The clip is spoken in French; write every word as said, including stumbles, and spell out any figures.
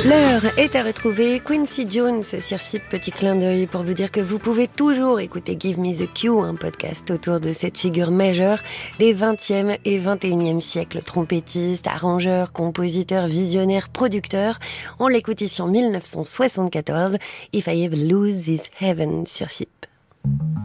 L'heure est à retrouver Quincy Jones sur F I P, petit clin d'œil pour vous dire que vous pouvez toujours écouter Give Me the Cue, un podcast autour de cette figure majeure des vingtième et vingt et unième siècles. Trompettiste, arrangeur, compositeur, visionnaire, producteur. On l'écoute ici en mille neuf cent soixante-quatorze, If I Ever Lose This Heaven sur F I P.